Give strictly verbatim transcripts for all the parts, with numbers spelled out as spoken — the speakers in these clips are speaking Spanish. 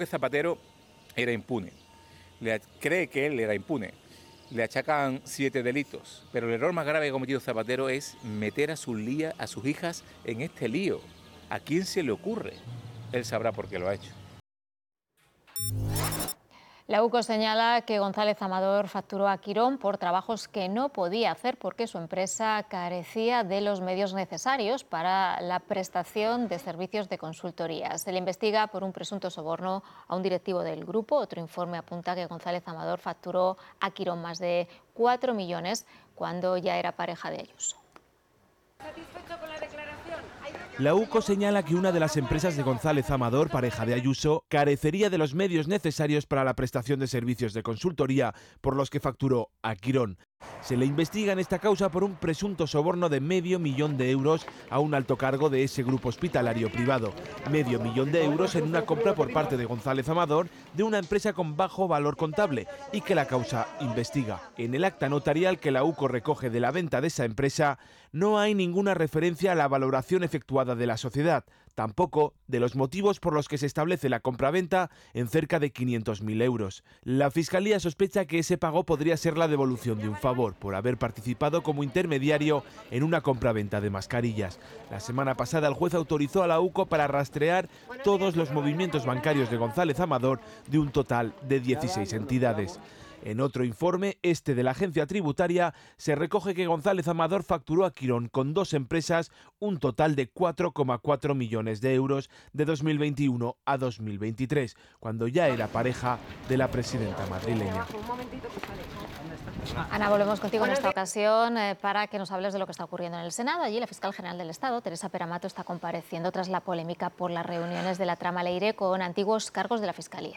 que Zapatero era impune. Le, cree que él era impune. Le achacan siete delitos, pero el error más grave que ha cometido Zapatero es meter a sus, lía, a sus hijas en este lío. ¿A quién se le ocurre? Él sabrá por qué lo ha hecho. La U C O señala que González Amador facturó a Quirón por trabajos que no podía hacer porque su empresa carecía de los medios necesarios para la prestación de servicios de consultoría. Se le investiga por un presunto soborno a un directivo del grupo. Otro informe apunta que González Amador facturó a Quirón más de cuatro millones cuando ya era pareja de Ayuso. ¿Satisfecho con la declaración? La U C O señala que una de las empresas de González Amador, pareja de Ayuso, carecería de los medios necesarios para la prestación de servicios de consultoría, por los que facturó a Quirón. Se le investiga en esta causa por un presunto soborno de medio millón de euros a un alto cargo de ese grupo hospitalario privado. Medio millón de euros en una compra por parte de González Amador de una empresa con bajo valor contable y que la causa investiga. En el acta notarial que la U C O recoge de la venta de esa empresa no hay ninguna referencia a la valoración efectuada de la sociedad, tampoco de los motivos por los que se establece la compraventa en cerca de quinientos mil euros. La Fiscalía sospecha que ese pago podría ser la devolución de un favor por haber participado como intermediario en una compraventa de mascarillas. La semana pasada el juez autorizó a la U C O para rastrear todos los movimientos bancarios de González Amador de un total de dieciséis entidades. En otro informe, este de la agencia tributaria, se recoge que González Amador facturó a Quirón con dos empresas un total de cuatro coma cuatro millones de euros de dos mil veintiuno a dos mil veintitrés, cuando ya era pareja de la presidenta madrileña. Ana, volvemos contigo en esta ocasión eh, para que nos hables de lo que está ocurriendo en el Senado. Allí la fiscal general del Estado, Teresa Peramato, está compareciendo tras la polémica por las reuniones de la trama Leire con antiguos cargos de la Fiscalía.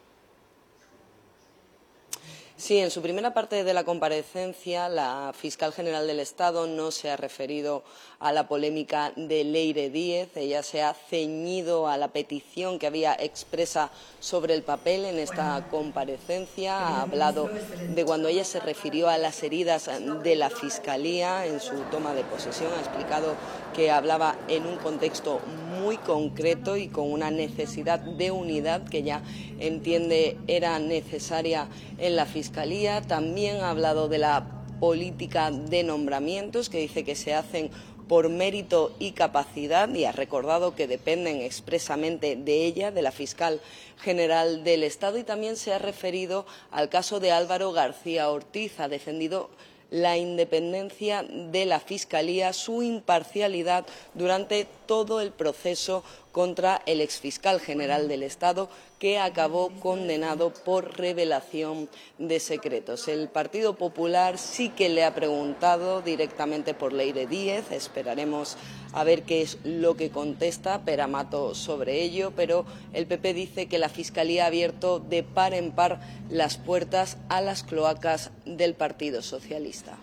Sí, en su primera parte de la comparecencia, la fiscal general del Estado no se ha referido a la polémica de Leire Díez. Ella se ha ceñido a la petición que había expresa sobre el papel en esta comparecencia. Ha hablado de cuando ella se refirió a las heridas de la Fiscalía en su toma de posesión. Ha explicado que hablaba en un contexto muy concreto y con una necesidad de unidad que ella entiende era necesaria en la Fiscalía. También ha hablado de la política de nombramientos, que dice que se hacen por mérito y capacidad, y ha recordado que dependen expresamente de ella, de la fiscal general del Estado, y también se ha referido al caso de Álvaro García Ortiz. Ha defendido la independencia de la Fiscalía, su imparcialidad durante todo el proceso contra el exfiscal general del Estado, que acabó condenado por revelación de secretos. El Partido Popular sí que le ha preguntado directamente por Leire Díez. Esperaremos a ver qué es lo que contesta Peramato sobre ello, pero el P P dice que la Fiscalía ha abierto de par en par las puertas a las cloacas del Partido Socialista.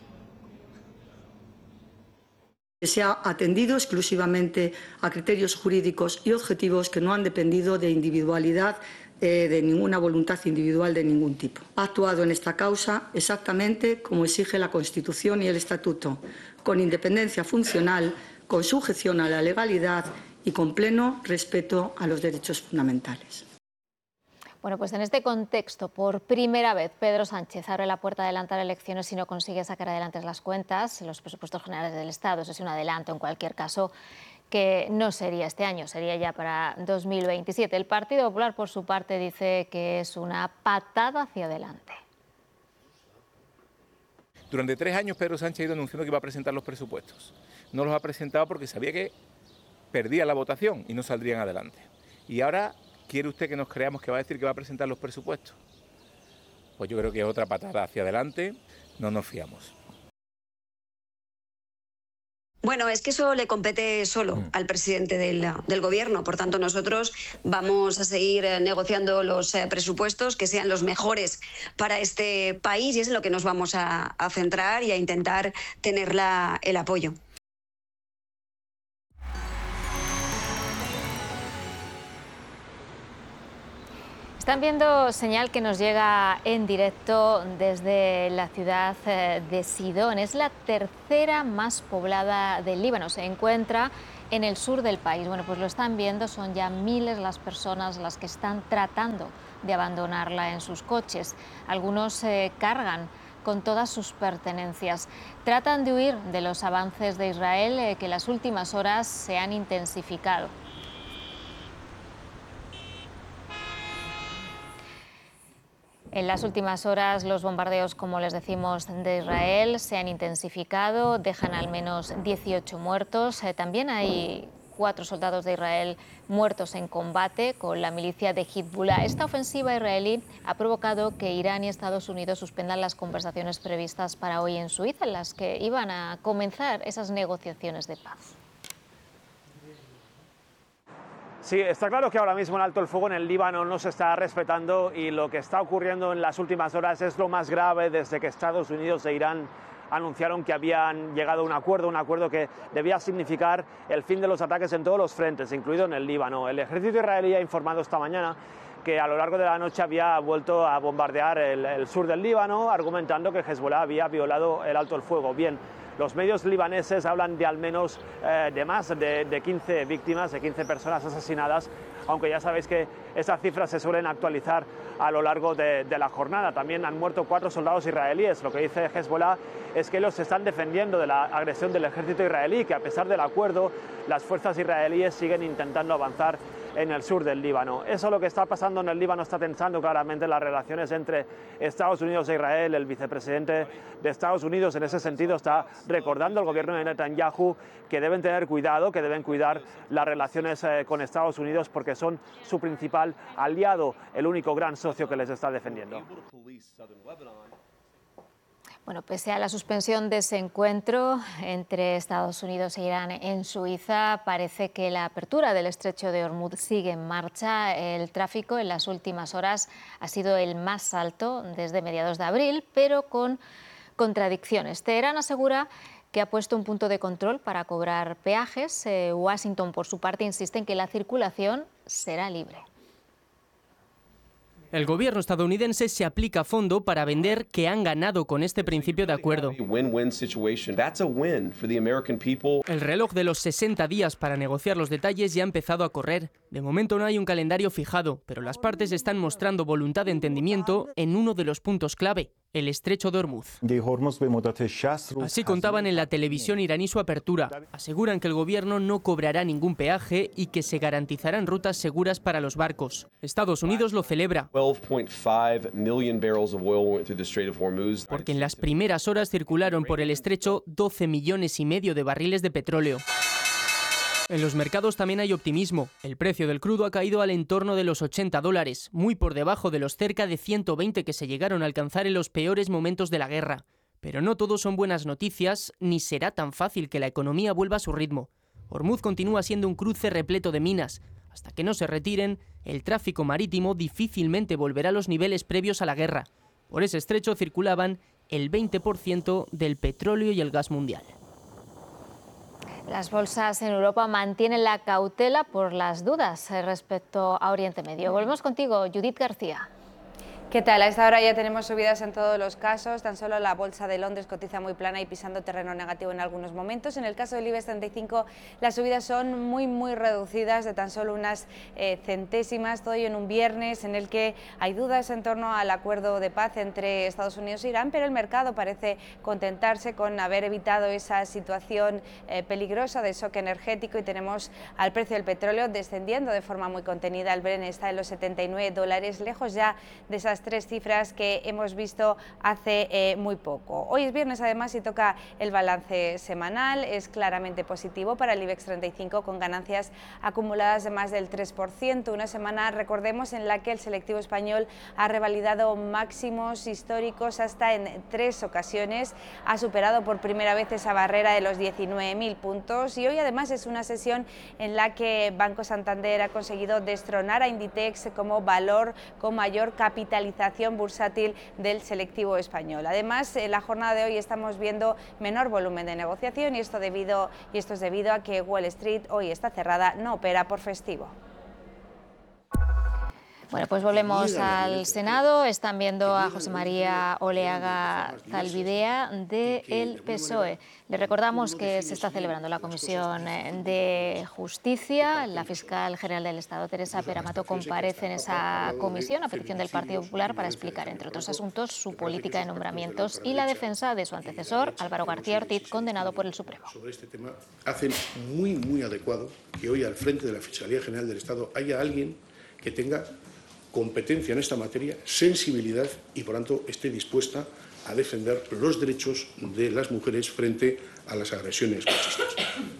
Se ha atendido exclusivamente a criterios jurídicos y objetivos que no han dependido de individualidad, eh, de ninguna voluntad individual de ningún tipo. Ha actuado en esta causa exactamente como exige la Constitución y el Estatuto, con independencia funcional, con sujeción a la legalidad y con pleno respeto a los derechos fundamentales. Bueno, pues en este contexto, por primera vez, Pedro Sánchez abre la puerta a adelantar elecciones si no consigue sacar adelante las cuentas, los presupuestos generales del Estado. Eso es un adelanto, en cualquier caso, que no sería este año, sería ya para dos mil veintisiete. El Partido Popular, por su parte, dice que es una patada hacia adelante. Durante tres años Pedro Sánchez ha ido anunciando que iba a presentar los presupuestos. No los ha presentado porque sabía que perdía la votación y no saldrían adelante. Y ahora, ¿quiere usted que nos creamos que va a decir que va a presentar los presupuestos? Pues yo creo que es otra patada hacia adelante, no nos fiamos. Bueno, es que eso le compete solo mm. al presidente del, del Gobierno. Por tanto, nosotros vamos a seguir negociando los eh, presupuestos que sean los mejores para este país, y es en lo que nos vamos a, a centrar y a intentar tener la, el apoyo. Están viendo señal que nos llega en directo desde la ciudad de Sidón. Es la tercera más poblada del Líbano. Se encuentra en el sur del país. Bueno, pues lo están viendo, son ya miles las personas las que están tratando de abandonarla en sus coches. Algunos eh, cargan con todas sus pertenencias. Tratan de huir de los avances de Israel eh, que en las últimas horas se han intensificado. En las últimas horas los bombardeos, como les decimos, de Israel se han intensificado, dejan al menos dieciocho muertos. Eh, también hay cuatro soldados de Israel muertos en combate con la milicia de Hezbollah. Esta ofensiva israelí ha provocado que Irán y Estados Unidos suspendan las conversaciones previstas para hoy en Suiza, en las que iban a comenzar esas negociaciones de paz. Sí, está claro que ahora mismo el alto el fuego en el Líbano no se está respetando y lo que está ocurriendo en las últimas horas es lo más grave desde que Estados Unidos e Irán anunciaron que habían llegado a un acuerdo, un acuerdo que debía significar el fin de los ataques en todos los frentes, incluido en el Líbano. El ejército israelí ha informado esta mañana que a lo largo de la noche había vuelto a bombardear el, el sur del Líbano, argumentando que Hezbollah había violado el alto el fuego. Bien, los medios libaneses hablan de al menos eh, de más de, de quince víctimas, de quince personas asesinadas, aunque ya sabéis que esas cifras se suelen actualizar a lo largo de, de la jornada. También han muerto cuatro soldados israelíes. Lo que dice Hezbollah es que ellos se están defendiendo de la agresión del ejército israelí, que a pesar del acuerdo, las fuerzas israelíes siguen intentando avanzar en el sur del Líbano. Eso es lo que está pasando en el Líbano, está tensando claramente las relaciones entre Estados Unidos e Israel. El vicepresidente de Estados Unidos en ese sentido está recordando al gobierno de Netanyahu que deben tener cuidado, que deben cuidar las relaciones eh, con Estados Unidos porque son su principal aliado, el único gran socio que les está defendiendo. Bueno, pese a la suspensión de ese encuentro entre Estados Unidos e Irán en Suiza, parece que la apertura del estrecho de Hormuz sigue en marcha. El tráfico en las últimas horas ha sido el más alto desde mediados de abril, pero con contradicciones. Teherán asegura que ha puesto un punto de control para cobrar peajes. Eh, Washington, por su parte, insiste en que la circulación será libre. El gobierno estadounidense se aplica a fondo para vender que han ganado con este principio de acuerdo. El reloj de los sesenta días para negociar los detalles ya ha empezado a correr. De momento no hay un calendario fijado, pero las partes están mostrando voluntad de entendimiento en uno de los puntos clave, el estrecho de Hormuz. Así contaban en la televisión iraní su apertura. Aseguran que el gobierno no cobrará ningún peaje y que se garantizarán rutas seguras para los barcos. Estados Unidos lo celebra, porque en las primeras horas circularon por el estrecho doce millones y medio de barriles de petróleo. En los mercados también hay optimismo. El precio del crudo ha caído al entorno de los ochenta dólares, muy por debajo de los cerca de ciento veinte que se llegaron a alcanzar en los peores momentos de la guerra. Pero no todo son buenas noticias, ni será tan fácil que la economía vuelva a su ritmo. Hormuz continúa siendo un cruce repleto de minas. Hasta que no se retiren, el tráfico marítimo difícilmente volverá a los niveles previos a la guerra. Por ese estrecho circulaban el veinte por ciento del petróleo y el gas mundial. Las bolsas en Europa mantienen la cautela por las dudas respecto a Oriente Medio. Volvemos contigo, Judith García. ¿Qué tal? A esta hora ya tenemos subidas en todos los casos. Tan solo la bolsa de Londres cotiza muy plana y pisando terreno negativo en algunos momentos. En el caso del IBEX treinta y cinco, las subidas son muy, muy reducidas, de tan solo unas eh, centésimas. Todo ello en un viernes en el que hay dudas en torno al acuerdo de paz entre Estados Unidos e Irán, pero el mercado parece contentarse con haber evitado esa situación eh, peligrosa de shock energético y tenemos al precio del petróleo descendiendo de forma muy contenida. El Brent está en los setenta y nueve dólares, lejos ya de esas tres cifras que hemos visto hace eh, muy poco. Hoy es viernes además y toca el balance semanal, es claramente positivo para el IBEX treinta y cinco con ganancias acumuladas de más del tres por ciento, una semana, recordemos, en la que el selectivo español ha revalidado máximos históricos hasta en tres ocasiones, ha superado por primera vez esa barrera de los diecinueve mil puntos y hoy además es una sesión en la que Banco Santander ha conseguido destronar a Inditex como valor con mayor capitalización bursátil del selectivo español. Además, en la jornada de hoy estamos viendo menor volumen de negociación y esto, debido, y esto es debido a que Wall Street hoy está cerrada, no opera por festivo. Bueno, pues volvemos al Senado. Están viendo a José María Oleaga Zalbidea del P S O E. Le recordamos que se está celebrando la Comisión de Justicia. La fiscal general del Estado, Teresa Peramato, comparece en esa comisión a petición del Partido Popular para explicar, entre otros asuntos, su política de nombramientos y la defensa de su antecesor, Álvaro García Ortiz, condenado por el Supremo. Sobre este tema, hacen muy, muy adecuado que hoy al frente de la Fiscalía General del Estado haya alguien que tenga competencia en esta materia, sensibilidad y, por tanto, esté dispuesta a defender los derechos de las mujeres frente a las agresiones machistas.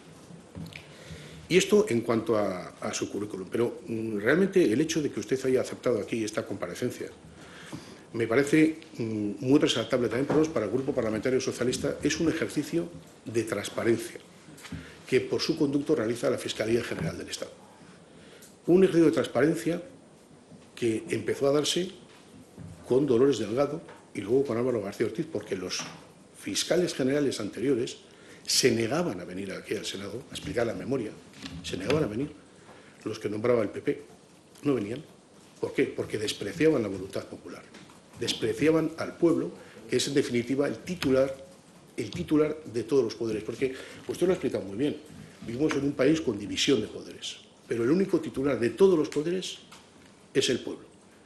Y esto en cuanto a, a su currículum. Pero mm, realmente el hecho de que usted haya aceptado aquí esta comparecencia me parece mm, muy resaltable también para, para el Grupo Parlamentario Socialista. Es un ejercicio de transparencia que por su conducto realiza la Fiscalía General del Estado. Un ejercicio de transparencia que empezó a darse con Dolores Delgado y luego con Álvaro García Ortiz, porque los fiscales generales anteriores se negaban a venir aquí al Senado a explicar la memoria, se negaban a venir. Los que nombraba el P P no venían. ¿Por qué? Porque despreciaban la voluntad popular, despreciaban al pueblo, que es en definitiva el titular, el titular de todos los poderes. Porque usted lo ha explicado muy bien, vivimos en un país con división de poderes, pero el único titular de todos los poderes es el pueblo.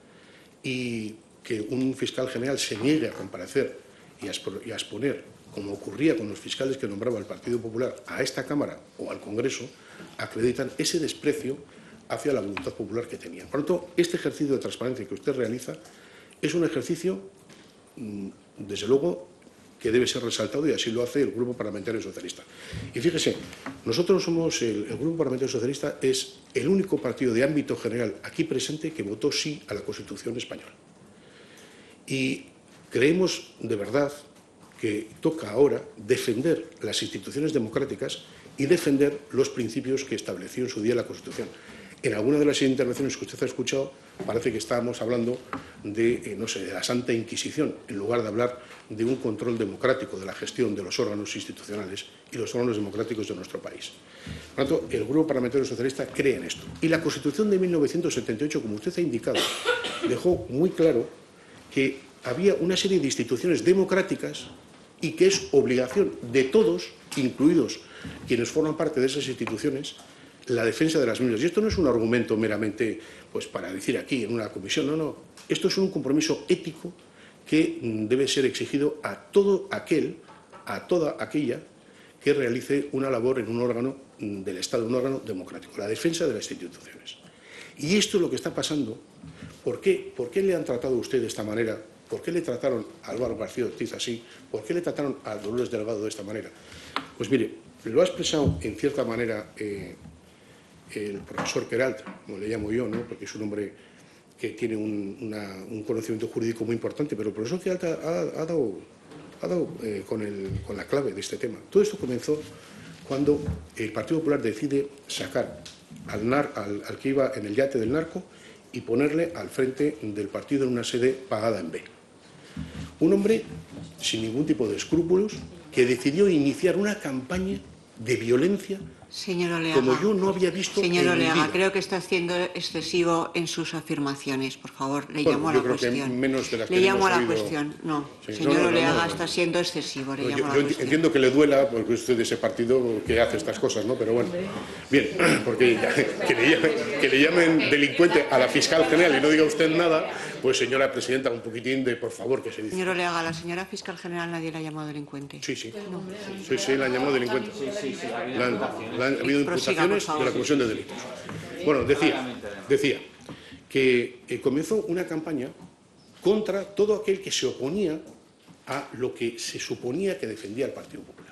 Y que un fiscal general se niegue a comparecer y a exponer, como ocurría con los fiscales que nombraba el Partido Popular, a esta Cámara o al Congreso, acreditan ese desprecio hacia la voluntad popular que tenían. Por lo tanto, este ejercicio de transparencia que usted realiza es un ejercicio, desde luego, que debe ser resaltado, y así lo hace el Grupo Parlamentario Socialista. Y fíjese, nosotros somos, el, el Grupo Parlamentario Socialista es el único partido de ámbito general aquí presente que votó sí a la Constitución española. Y creemos de verdad que toca ahora defender las instituciones democráticas y defender los principios que estableció en su día la Constitución. En alguna de las intervenciones que usted ha escuchado parece que estábamos hablando de, eh, no sé, de la Santa Inquisición, en lugar de hablar de un control democrático de la gestión de los órganos institucionales y los órganos democráticos de nuestro país. Por lo tanto, el Grupo Parlamentario Socialista cree en esto. Y la Constitución de mil novecientos setenta y ocho, como usted ha indicado, dejó muy claro que había una serie de instituciones democráticas y que es obligación de todos, incluidos quienes forman parte de esas instituciones, la defensa de las mismas. Y esto no es un argumento meramente pues, para decir aquí en una comisión, no, no. Esto es un compromiso ético que debe ser exigido a todo aquel, a toda aquella que realice una labor en un órgano del Estado, un órgano democrático, la defensa de las instituciones. Y esto es lo que está pasando. ¿Por qué? ¿Por qué le han tratado a usted de esta manera? ¿Por qué le trataron a Álvaro García Ortiz así? ¿Por qué le trataron a Dolores Delgado de esta manera? Pues mire, lo ha expresado en cierta manera eh, el profesor Queralt, como le llamo yo, ¿no? Porque es un hombre que tiene un, una, un conocimiento jurídico muy importante, pero el profesor Queralt ha, ha, ha dado, ha dado eh, con, el, con la clave de este tema. Todo esto comenzó cuando el Partido Popular decide sacar al, nar, al, al que iba en el yate del narco y ponerle al frente del partido en una sede pagada en B. Un hombre sin ningún tipo de escrúpulos que decidió iniciar una campaña de violencia Señor Oleaga, como yo no había visto señor en Oleaga, mi vida. Creo que está siendo excesivo en sus afirmaciones. Por favor, le Bueno, llamo a yo la creo cuestión. Que menos de las le que llamo a la oído... cuestión. No, sí, señor no, no, Oleaga, no, no, no. está siendo excesivo. Le No, llamo yo, a la yo cuestión. entiendo que le duela, porque usted de ese partido que hace estas cosas, ¿no? Pero bueno, bien, porque que le, llamen, que le llamen delincuente a la fiscal general y no diga usted nada, pues señora presidenta, un poquitín de por favor que se dice. Señor Oleaga, la señora fiscal general nadie la ha llamado delincuente. Sí, sí. No. Sí, sí, la han llamado delincuente. Sí, sí, sí, la han, la han habido imputaciones de la comisión de delitos. Bueno, decía, decía que eh, comenzó una campaña contra todo aquel que se oponía a lo que se suponía que defendía el Partido Popular.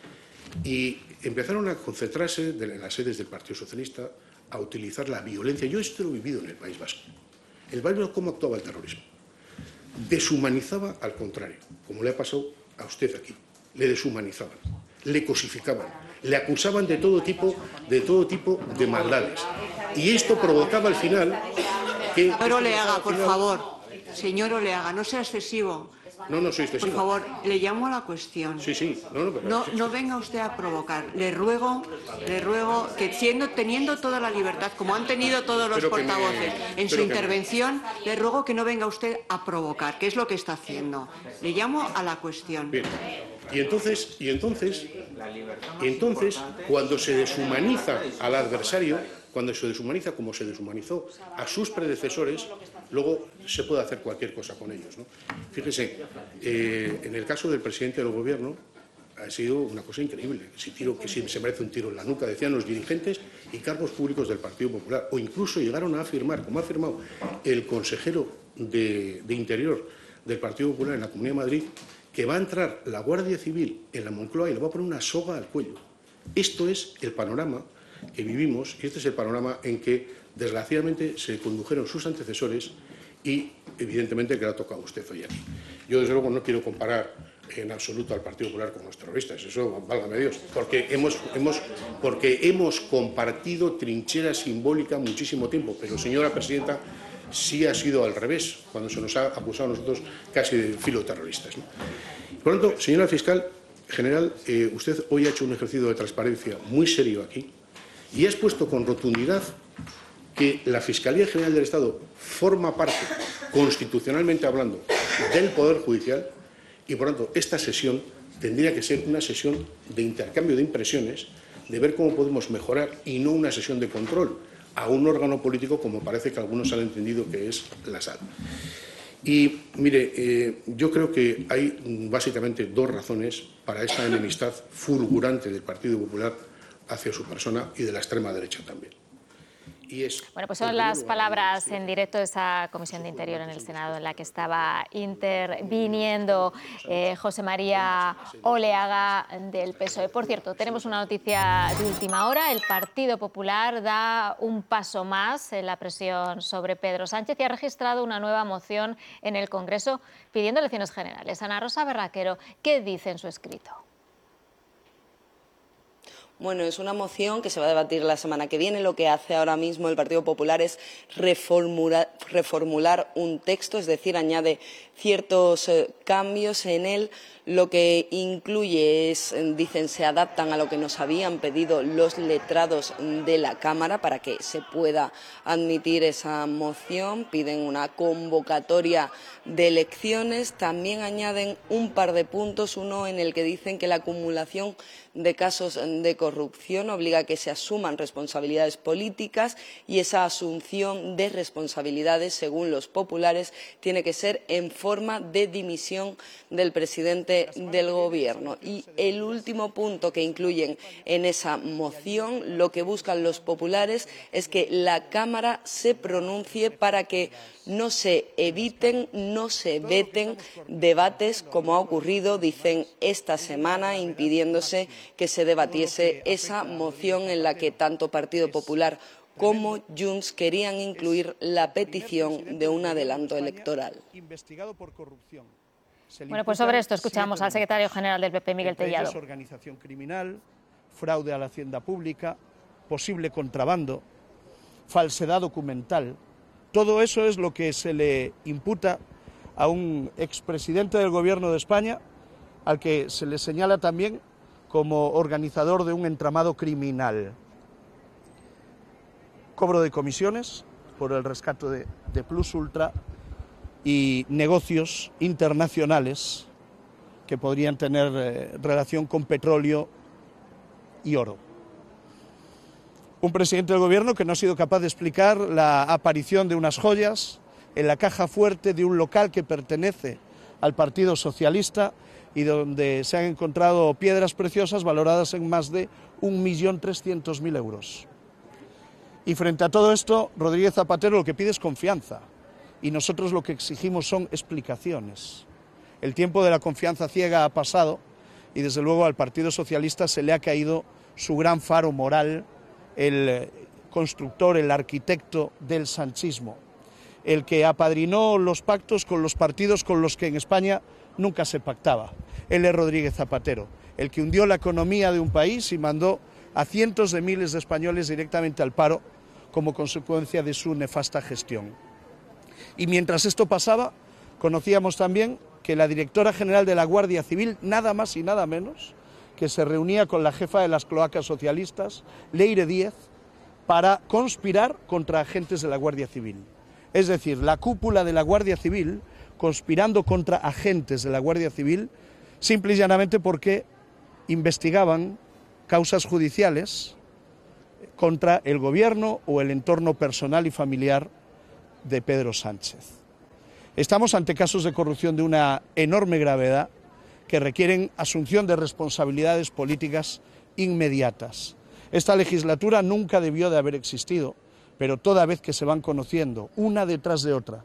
Y empezaron a concentrarse en las sedes del Partido Socialista, a utilizar la violencia. Yo esto lo he vivido en el País Vasco. El País Vasco, ¿cómo actuaba el terrorismo? Deshumanizaba al contrario, como le ha pasado a usted aquí. Le deshumanizaban, le cosificaban, le acusaban de todo tipo de, todo tipo de maldades. Y esto provocaba al final que... Señor Oleaga, por favor, señor Oleaga, no sea excesivo. No, no soy excesivo. Por favor, le llamo a la cuestión. Sí, sí. No, no, pero... No, no venga usted a provocar. Le ruego, le ruego que siendo, teniendo toda la libertad, como han tenido todos los Pero que me- portavoces en su pero que- intervención, le ruego que no venga usted a provocar, que es lo que está haciendo. Le llamo a la cuestión. Bien. Y entonces, y entonces, y entonces, cuando se deshumaniza al adversario, cuando se deshumaniza como se deshumanizó a sus predecesores, luego se puede hacer cualquier cosa con ellos, ¿no? Fíjese, eh, en el caso del presidente del Gobierno ha sido una cosa increíble. Si tiro, que si se merece un tiro en la nuca, decían los dirigentes y cargos públicos del Partido Popular, o incluso llegaron a afirmar, como ha afirmado el consejero de, de Interior del Partido Popular en la Comunidad de Madrid, que va a entrar la Guardia Civil en la Moncloa y le va a poner una soga al cuello. Esto es el panorama que vivimos y este es el panorama en que, desgraciadamente, se condujeron sus antecesores y, evidentemente, que le ha tocado a usted hoy aquí. Yo, desde luego, no quiero comparar en absoluto al Partido Popular con los terroristas, eso, válgame Dios, porque hemos, hemos, porque hemos compartido trinchera simbólica muchísimo tiempo, pero, señora presidenta, sí ha sido al revés, cuando se nos ha acusado a nosotros casi de filoterroristas, ¿no? Por lo tanto, señora fiscal general, eh, usted hoy ha hecho un ejercicio de transparencia muy serio aquí y ha expuesto con rotundidad que la Fiscalía General del Estado forma parte, constitucionalmente hablando, del Poder Judicial y, por lo tanto, esta sesión tendría que ser una sesión de intercambio de impresiones, de ver cómo podemos mejorar y no una sesión de control a un órgano político como parece que algunos han entendido que es la sala. Y, mire, eh, yo creo que hay básicamente dos razones para esta enemistad fulgurante del Partido Popular hacia su persona y de la extrema derecha también. Y es, bueno, pues son las palabras en directo de esa Comisión de Interior en el Senado en la que estaba interviniendo eh, José María Oleaga del P S O E. Por cierto, tenemos una noticia de última hora. El Partido Popular da un paso más en la presión sobre Pedro Sánchez y ha registrado una nueva moción en el Congreso pidiendo elecciones generales. Ana Rosa Berraquero, ¿qué dice en su escrito? Bueno, es una moción que se va a debatir la semana que viene. Lo que hace ahora mismo el Partido Popular es reformular, reformular un texto, es decir, añade ciertos eh, cambios en él. Lo que incluye es, dicen, se adaptan a lo que nos habían pedido los letrados de la Cámara para que se pueda admitir esa moción. Piden una convocatoria de elecciones. También añaden un par de puntos, uno en el que dicen que la acumulación de casos de corrupción obliga a que se asuman responsabilidades políticas y esa asunción de responsabilidades, según los populares, tiene que ser en forma de dimisión del presidente del Gobierno. Y el último punto que incluyen en esa moción, lo que buscan los populares es que la Cámara se pronuncie para que no se eviten, no se veten debates como ha ocurrido, dicen, esta semana, impidiéndose que se debatiese esa moción en la que tanto Partido Popular como Junts querían incluir la petición de un adelanto electoral. Bueno, pues sobre esto escuchamos al secretario general del P P, Miguel Tellado. Organización criminal, fraude a la hacienda pública, posible contrabando, falsedad documental. Todo eso es lo que se le imputa a un expresidente del Gobierno de España, al que se le señala también como organizador de un entramado criminal. Cobro de comisiones por el rescate de, de Plus Ultra y negocios internacionales que podrían tener eh, relación con petróleo y oro. Un presidente del Gobierno que no ha sido capaz de explicar la aparición de unas joyas en la caja fuerte de un local que pertenece al Partido Socialista y donde se han encontrado piedras preciosas valoradas en más de un millón trescientos mil euros. Y frente a todo esto, Rodríguez Zapatero lo que pide es confianza y nosotros lo que exigimos son explicaciones. El tiempo de la confianza ciega ha pasado y desde luego al Partido Socialista se le ha caído su gran faro moral, el constructor, el arquitecto del sanchismo, el que apadrinó los pactos con los partidos con los que en España nunca se pactaba. Él es Rodríguez Zapatero, el que hundió la economía de un país y mandó a cientos de miles de españoles directamente al paro como consecuencia de su nefasta gestión. Y mientras esto pasaba, conocíamos también que la directora general de la Guardia Civil, nada más y nada menos, que se reunía con la jefa de las cloacas socialistas, Leire Díez, para conspirar contra agentes de la Guardia Civil. Es decir, la cúpula de la Guardia Civil conspirando contra agentes de la Guardia Civil, simple y llanamente porque investigaban causas judiciales contra el gobierno o el entorno personal y familiar de Pedro Sánchez. Estamos ante casos de corrupción de una enorme gravedad que requieren asunción de responsabilidades políticas inmediatas. Esta legislatura nunca debió de haber existido, pero toda vez que se van conociendo, una detrás de otra,